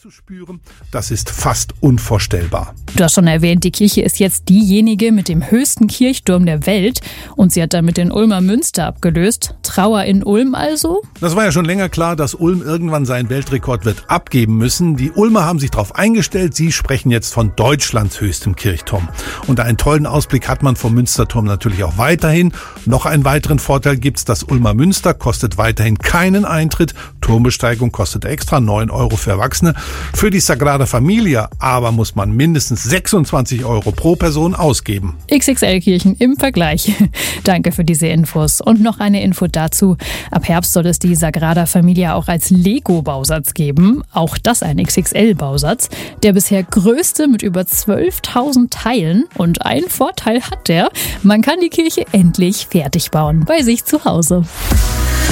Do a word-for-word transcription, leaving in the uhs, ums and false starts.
zu spüren, das ist fast unvorstellbar. Du hast schon erwähnt, die Kirche ist jetzt diejenige mit dem höchsten Kirchturm der Welt und sie hat damit den Ulmer Münster abgelöst. Trauer in Ulm also? Das war ja schon länger klar, dass Ulm irgendwann seinen Weltrekord wird abgeben müssen. Die Ulmer haben sich darauf eingestellt. Sie sprechen jetzt von Deutschlands höchstem Kirchturm. Und einen tollen Ausblick hat man vom Münsterturm natürlich auch weiterhin. Noch einen weiteren Vorteil gibt's: das Ulmer Münster kostet weiterhin keinen Eintritt. Turmbesteigung kostet extra neun Euro für Erwachsene. Für die Sagrada Familia aber muss man mindestens sechsundzwanzig Euro pro Person ausgeben. X X L-Kirchen im Vergleich. Danke für diese Infos. Und noch eine Info dazu. Ab Herbst soll es die Sagrada Familia auch als Lego-Bausatz geben. Auch das ein X X L-Bausatz. Der bisher größte mit über zwölftausend Teilen. Und einen Vorteil hat der: man kann die Kirche endlich fertig bauen bei sich zu Hause.